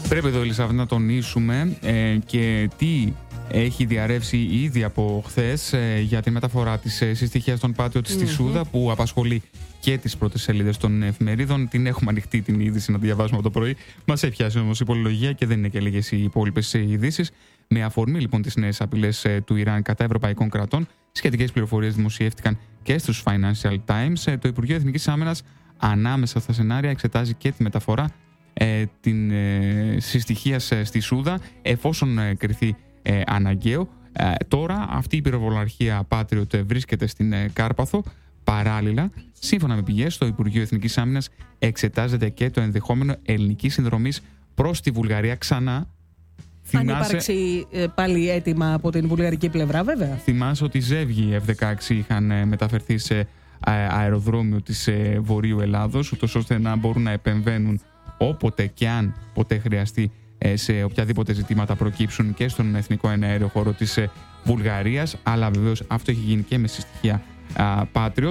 Πρέπει εδώ, Ελισάβετ, να τονίσουμε και τι έχει διαρρεύσει ήδη από χθες για τη μεταφορά της συστοιχίας των Patriot στη Σούδα, που απασχολεί και τις πρώτες σελίδες των εφημερίδων. Την έχουμε ανοιχτή την είδηση να τη διαβάσουμε από το πρωί. Μας έχει πιάσει όμως η πολυλογία και δεν είναι και λίγες οι υπόλοιπες ειδήσεις. Με αφορμή λοιπόν τις νέες απειλές του Ιράν κατά ευρωπαϊκών κρατών, σχετικές πληροφορίες δημοσιεύτηκαν και στους Financial Times. Το Υπουργείο Εθνικής Άμυνας, ανάμεσα στα σενάρια, εξετάζει και τη μεταφορά την συστοιχίας στη Σούδα, εφόσον κριθεί αναγκαίο. Τώρα αυτή η πυροβολαρχία Patriot βρίσκεται στην Κάρπαθο. Παράλληλα, σύμφωνα με πηγές, στο Υπουργείο Εθνικής Άμυνας εξετάζεται και το ενδεχόμενο ελληνικής συνδρομής προς τη Βουλγαρία ξανά. Αν υπάρξει πάλι αίτημα από την βουλγαρική πλευρά, βέβαια. Θυμάσαι ότι ζεύγοι F-16 είχαν μεταφερθεί σε αεροδρόμιο της Βορείου Ελλάδος, ούτως ώστε να μπορούν να επεμβαίνουν όποτε και αν ποτέ χρειαστεί σε οποιαδήποτε ζητήματα προκύψουν και στον εθνικό εναέριο χώρο της Βουλγαρίας. Αλλά βεβαίως αυτό έχει γίνει και με συστοιχεία Patriot.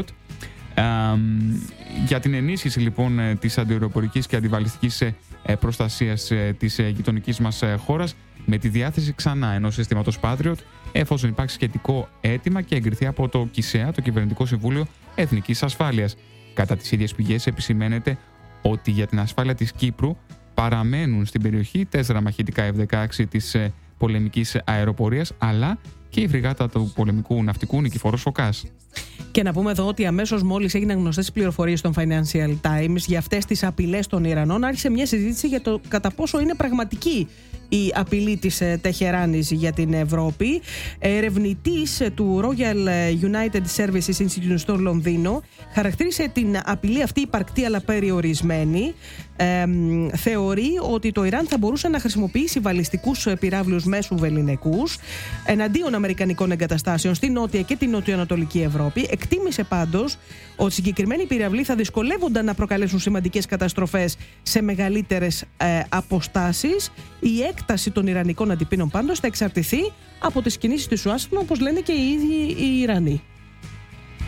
Για την ενίσχυση λοιπόν της αντιαεροπορικής και αντιβαλιστικής προστασίας της γειτονικής μας χώρας, με τη διάθεση ξανά ενός συστήματος Patriot, εφόσον υπάρξει σχετικό αίτημα και εγκριθεί από το ΚΙΣΕΑ, το Κυβερνητικό Συμβούλιο Εθνικής Ασφάλειας. Κατά τις ίδιες πηγές επισημαίνεται ότι για την ασφάλεια της Κύπρου παραμένουν στην περιοχή 4 μαχητικά F-16 της πολεμικής αεροπορίας, αλλά και η φρεγάτα του πολεμικού ναυτικού Νικηφόρος Φωκάς. Και να πούμε εδώ ότι αμέσως μόλις έγιναν γνωστές πληροφορίες των Financial Times για αυτές τις απειλές των Ιρανών, άρχισε μια συζήτηση για το κατά πόσο είναι πραγματική η απειλή της Τεχεράνης για την Ευρώπη. Ερευνητής του Royal United Services Institute στο Λονδίνο χαρακτήρισε την απειλή αυτή υπαρκτή αλλά περιορισμένη. Θεωρεί ότι το Ιράν θα μπορούσε να χρησιμοποιήσει βαλιστικούς πυράβλους μέσου βεληνικούς εναντίον αμερικανικών εγκαταστάσεων στη νότια και την νοτιοανατολική Ευρώπη. Εκτίμησε πάντως ότι συγκεκριμένοι πυραυλοί θα δυσκολεύονταν να προκαλέσουν σημαντικές καταστροφές σε μεγαλύτερες αποστάσεις. Η έκταση των Ιρανικών αντιπίνων πάντως θα εξαρτηθεί από τις κινήσεις της Ουάσιγκτον, όπως λένε και οι ίδιοι οι Ιρανοί.